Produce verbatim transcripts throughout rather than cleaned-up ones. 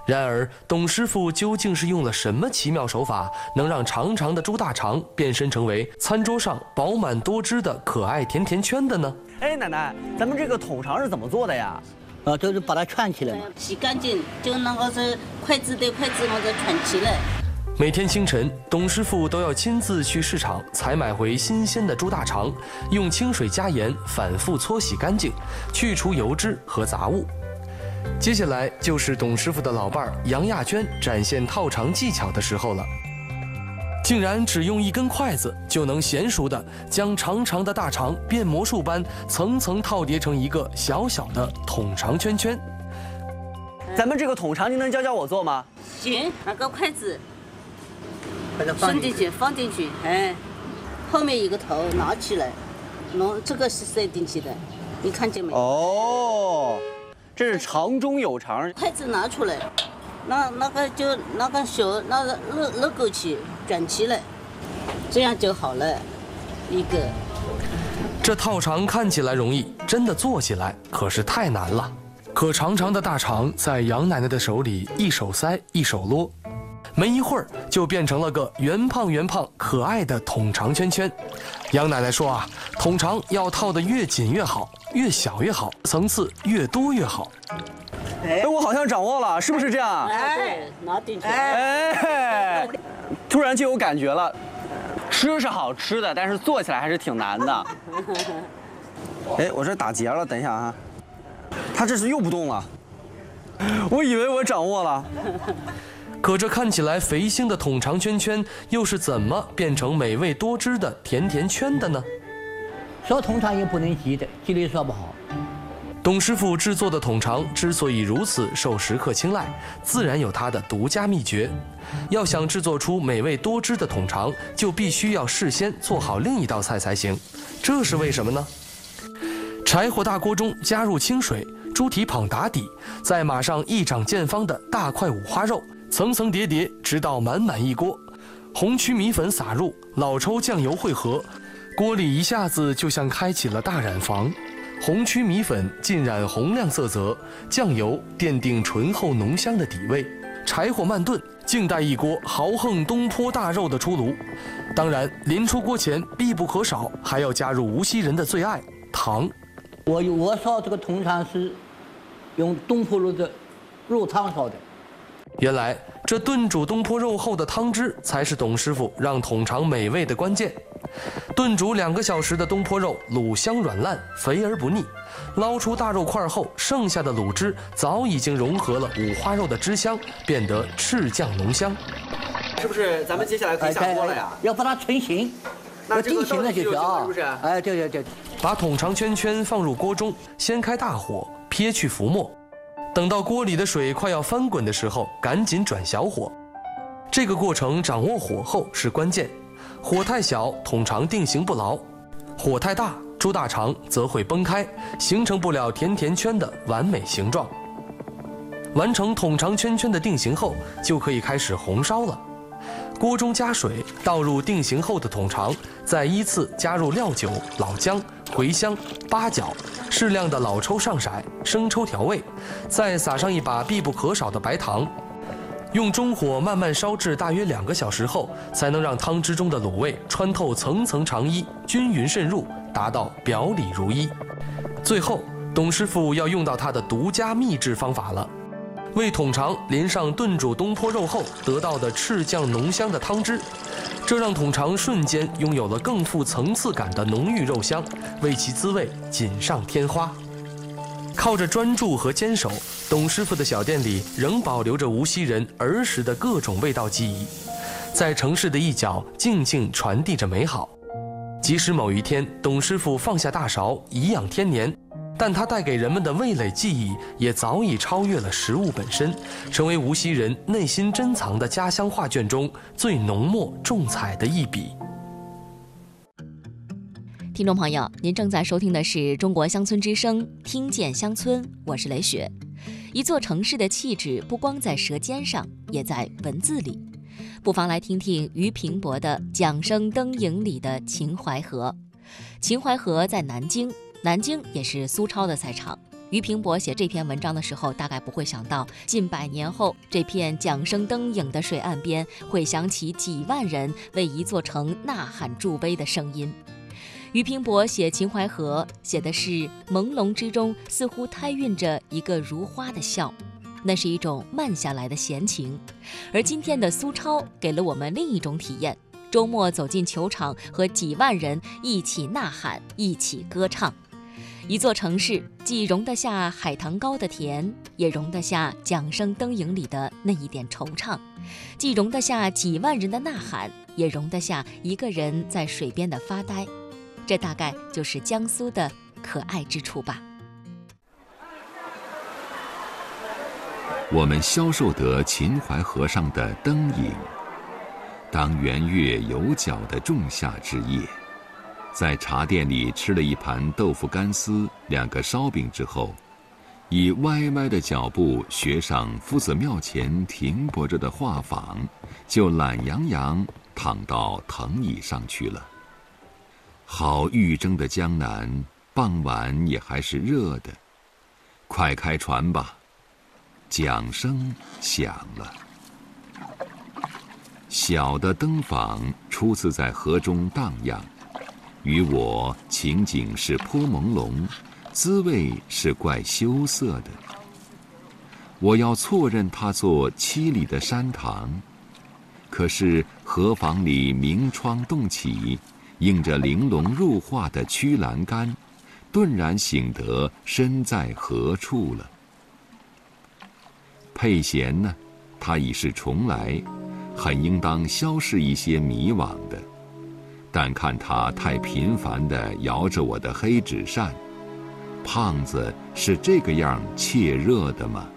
然而，董师傅究竟是用了什么奇妙手法，能让长长的猪大肠变身成为餐桌上饱满多汁的可爱甜甜圈的呢？ 哎，奶奶，咱们这个桶肠是怎么做的呀？ 啊，就是把它串起来嘛， 洗干净，就那个是筷子对筷子那个串起来。 每天清晨，董师傅都要亲自去市场采买回新鲜的猪大肠，用清水加盐反复搓洗干净，去除油脂和杂物。接下来就是董师傅的老伴儿杨亚娟展现套肠技巧的时候了。竟然只用一根筷子就能娴熟地将长长的大肠变魔术般层层套叠成一个小小的桶肠圈圈。 咱们这个桶肠，您能教教我做吗？ 行，拿个筷子，伸进去，放进去，哎，后面一个头拿起来，弄这个是塞进去的，你看见没？ 哦，这是肠中有肠。 筷子拿出来，那那个就那个手那个勒勒过去，转起来，这样就好了。一个。 这套肠看起来容易，真的做起来可是太难了。可长长的大肠在杨奶奶的手里一手塞一手撸，没一会儿就变成了个圆胖圆胖可爱的桶肠圈圈。杨奶奶说啊，桶肠要套得越紧越好，越小越好，层次越多越好。 哎，我好像掌握了，是不是这样？ 哎，对，拿进去。 哎，突然就有感觉了。吃是好吃的，但是做起来还是挺难的。哎，我这打结了，等一下啊，它这是又不动了。我以为我掌握了。 可这看起来肥腥的桶肠圈圈，又是怎么变成美味多汁的甜甜圈的呢？ 烧桶肠也不能急的，急了烧不好。 董师傅制作的桶肠之所以如此受食客青睐，自然有它的独家秘诀。要想制作出美味多汁的桶肠，就必须要事先做好另一道菜才行。这是为什么呢？柴火大锅中加入清水，猪蹄膀打底，再码上一掌见方的大块五花肉，层层叠叠，直到满满一锅。红曲米粉撒入，老抽酱油汇合，锅里一下子就像开启了大染坊。红曲米粉浸染红亮色泽，酱油奠定醇厚浓香的底味。柴火慢炖，静待一锅豪横东坡大肉的出炉。当然，临出锅前必不可少，还要加入无锡人的最爱糖。 我我烧这个桶肠是用东坡肉的肉汤烧的。 原来这炖煮东坡肉后的汤汁才是董师傅让桶肠美味的关键。炖煮两个小时的东坡肉，卤香软烂，肥而不腻。捞出大肉块后，剩下的卤汁早已经融合了五花肉的汁香，变得赤酱浓香。 是不是咱们接下来可以下锅了呀？ 要把它成型，要定型了就是啊。 是不是？ 哎，对对对。 把桶肠圈圈放入锅中，先开大火，撇去浮沫。等到锅里的水快要翻滚的时候，赶紧转小火。这个过程掌握火候是关键。火太小，桶肠定型不牢；火太大，猪大肠则会崩开，形成不了甜甜圈的完美形状。完成桶肠圈圈的定型后，就可以开始红烧了。锅中加水，倒入定型后的桶肠，再依次加入料酒、老姜、茴香、八角，适量的老抽上色，生抽调味，再撒上一把必不可少的白糖。用中火慢慢烧至大约两个小时后，才能让汤汁中的卤味穿透层层肠衣，均匀渗入，达到表里如一。最后，董师傅要用到他的独家秘制方法了。为桶肠淋上炖煮东坡肉后得到的赤酱浓香的汤汁，这让桶肠瞬间拥有了更富层次感的浓郁肉香，为其滋味锦上添花。靠着专注和坚守，董师傅的小店里仍保留着无锡人儿时的各种味道记忆，在城市的一角静静传递着美好。即使某一天董师傅放下大勺颐养天年，但他带给人们的味蕾记忆也早已超越了食物本身，成为无锡人内心珍藏的家乡画卷中最浓墨重彩的一笔。 听众朋友，您正在收听的是中国乡村之声，听见乡村，我是雷雪。一座城市的气质不光在舌尖上，也在文字里。不妨来听听俞平伯的《桨声灯影里的秦淮河》。秦淮河在南京，南京也是苏超的赛场。俞俞平伯写这篇文章的时候，大概不会想到，近百年后，这片桨声灯影的水岸边，会响起几万人为一座城呐喊助威的声音。俞平伯写秦淮河，写的是朦胧之中似乎胎孕着一个如花的笑，那是一种慢下来的闲情。而今天的苏超给了我们另一种体验，周末走进球场，和几万人一起呐喊，一起歌唱。一座城市既容得下海棠糕的甜，也容得下桨声灯影里的那一点惆怅；既容得下几万人的呐喊，也容得下一个人在水边的发呆。这大概就是江苏的可爱之处吧。 我们消受得秦淮河上的灯影。当圆月有角的仲夏之夜，在茶店里吃了一盘豆腐干丝、两个烧饼之后，以歪歪的脚步学上夫子庙前停泊着的画舫，就懒洋洋躺到藤椅上去了。好欲蒸的江南，傍晚也还是热的。快开船吧！桨声响了。小的灯舫初次在河中荡漾，与我情景是颇朦胧，滋味是怪羞涩的。我要错认它做七里的山塘，可是河舫里明窗洞起，映着玲珑入画的曲栏杆，顿然醒得身在何处了。佩贤呢，他已是重来，很应当消逝一些迷惘的，但看他太频繁地摇着我的黑纸扇，胖子是这个样怯热的吗？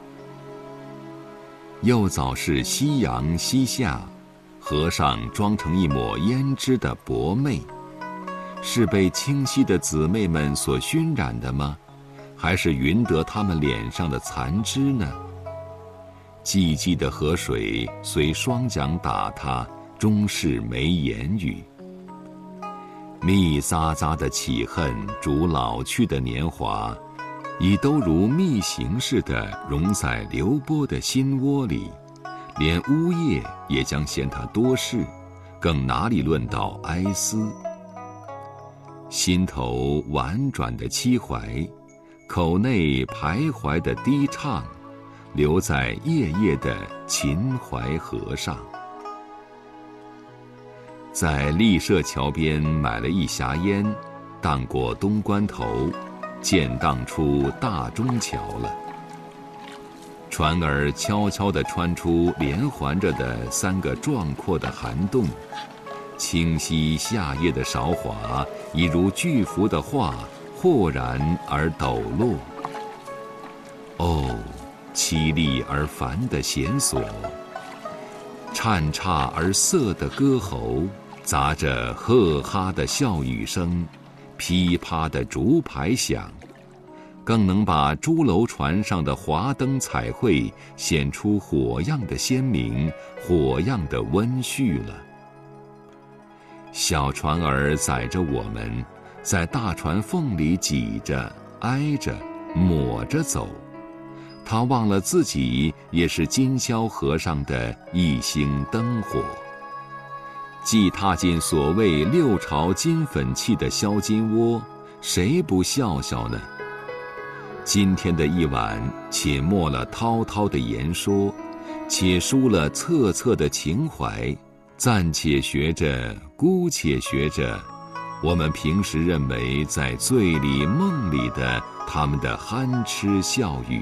又早是夕阳西下，河上装成一抹胭脂的薄媚，是被清晰的姊妹们所熏染的吗？还是匀得他们脸上的残枝呢？寂寂的河水随双桨打它，终是没言语。密匝匝的起恨逐老去的年华，已都如密行似的融在流波的心窝里，连呜咽也将嫌它多事，更哪里论到哀思。心头婉转的凄怀，口内徘徊的低唱，留在夜夜的秦淮河上。在丽舍桥边买了一匣烟，荡过东关头，渐荡出大中桥了。船儿悄悄地穿出连环着的三个壮阔的涵洞，清晰夏夜的韶华，已如巨幅的画，豁然而抖落。哦，凄厉而繁的弦索，颤刹而涩的歌喉，杂着呵哈的笑语声，噼啪的竹排响，更能把朱楼船上的华灯彩绘显出火样的鲜明，火样的温煦了。小船儿载着我们，在大船缝里挤着、挨着、抹着走。他忘了自己也是今宵河上的一星灯火。既踏进所谓六朝金粉气的销金窝，谁不笑笑呢？今天的一晚，且默了滔滔的言说，且抒了恻恻的情怀，暂且学着，姑且学着，我们平时认为在醉里梦里的他们的憨痴笑语。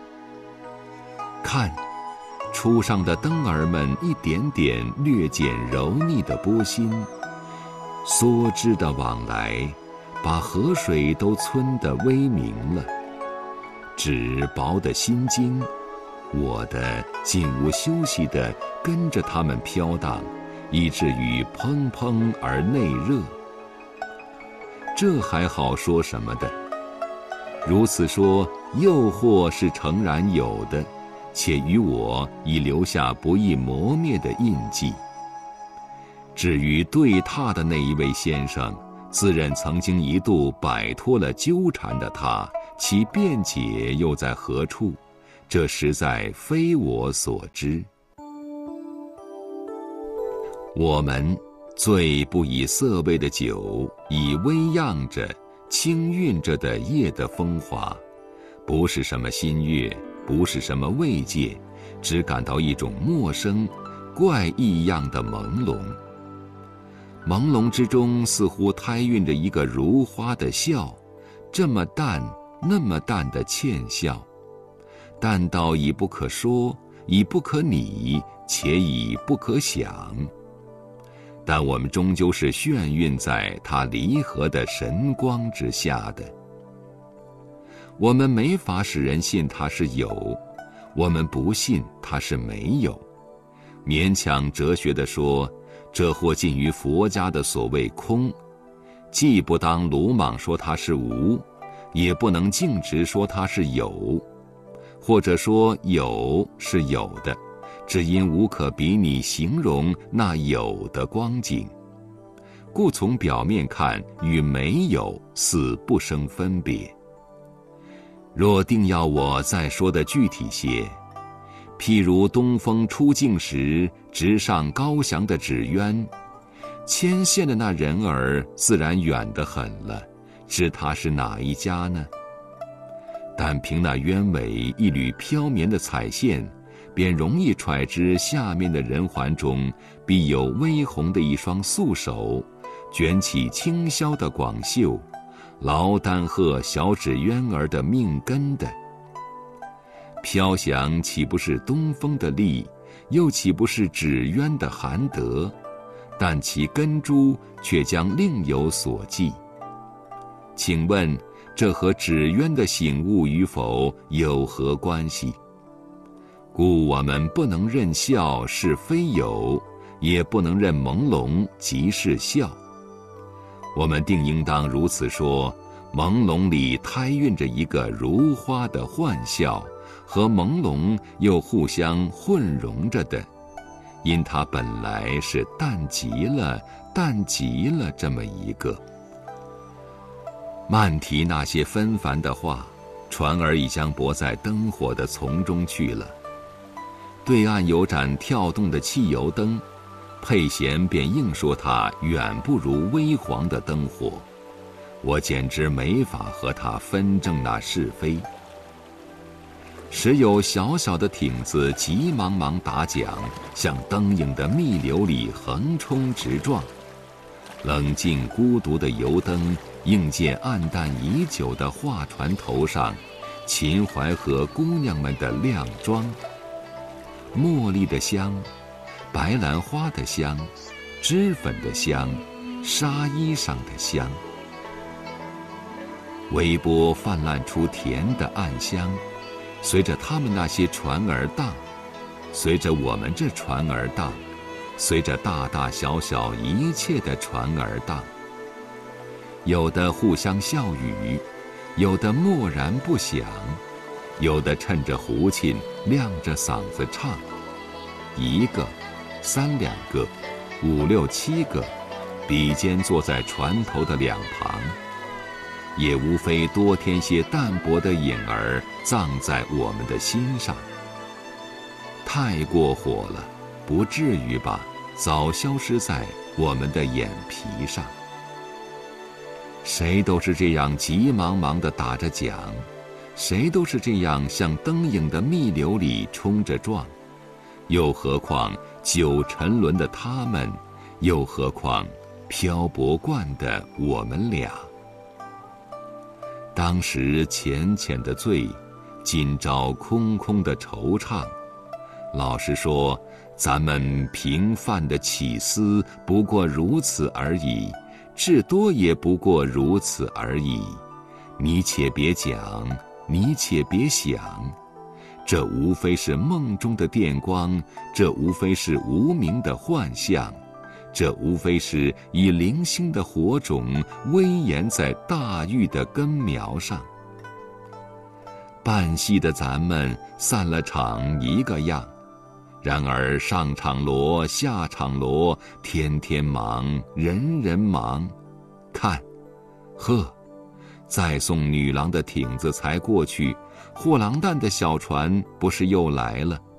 看，初上的灯儿们一点点略减柔腻的波心，梭织的往来，把河水都皴得微明了。纸薄的心经，我的竟无休息地跟着它们飘荡，以至于砰砰而内热。这还好说什么的？如此说，诱惑是诚然有的，且与我已留下不易磨灭的印记。至于对榻的那一位先生，自认曾经一度摆脱了纠缠的他， 其辩解又在何处？这实在非我所知。我们最不以色味的酒，以微漾着、轻韵着的夜的风华，不是什么新悦，不是什么慰藉，只感到一种陌生、怪异样的朦胧。朦胧之中似乎胎孕着一个如花的笑，这么淡那么淡的倩笑，淡到已不可说，已不可拟，且已不可想。但我们终究是眩晕在它离合的神光之下的。我们没法使人信它是有，我们不信它是没有。勉强哲学地说，这或近于佛家的所谓空，既不当鲁莽说它是无，也不能径直说它是有，或者说有是有的，只因无可比拟形容那有的光景，故从表面看与没有似不生分别。若定要我再说的具体些，譬如东风出境时直上高翔的纸鸢，牵线的那人儿自然远得很了，知他是哪一家呢？但凭那鸢尾一缕飘绵的彩线，便容易揣知下面的人环中必有微红的一双素手，卷起轻飘的广袖，劳丹鹤小纸鸢儿的命根的。飘翔岂不是东风的力，又岂不是纸鸢的含德？但其根株却将另有所寄。请问这和纸鸢的醒悟与否有何关系？故我们不能认笑是非有，也不能认朦胧即是笑。我们定应当如此说：朦胧里胎孕着一个如花的幻笑，和朦胧又互相混融着的，因它本来是淡极了、淡极了这么一个。漫提那些纷繁的话，船儿已将泊在灯火的丛中去了。对岸有盏跳动的汽油灯，佩贤便硬说它远不如微黄的灯火，我简直没法和他分正那是非。时有小小的艇子急忙忙打桨，向灯影的密流里横冲直撞。冷静孤独的油灯映见暗淡已久的画船头上秦淮河姑娘们的靓妆，茉莉的香，白兰花的香，脂粉的香，纱衣裳的香。微波泛滥出甜的暗香，随着他们那些船儿荡，随着我们这船儿荡，随着大大小小一切的船儿荡。有的互相笑语，有的默然不响，有的趁着胡琴亮着嗓子唱。一个、三两个、五六七个，比肩坐在船头的两旁，也无非多添些淡薄的影儿，葬在我们的心上。太过火了，不至于吧？早消失在我们的眼皮上。谁都是这样急忙忙地打着桨，谁都是这样向灯影的密流里冲着撞，又何况久沉沦的他们，又何况漂泊惯的我们俩。当时浅浅的醉，今朝空空的惆怅。老实说，咱们平泛的起思不过如此而已，至多也不过如此而已。你且别讲，你且别想，这无非是梦中的电光，这无非是无名的幻象，这无非是以零星的火种微延在大玉的根苗上。半戏的咱们散了场一个样，然而上场锣下场锣，天天忙，人人忙。看，呵， 再送女郎的艇子才过去，货郎担的小船不是又来了？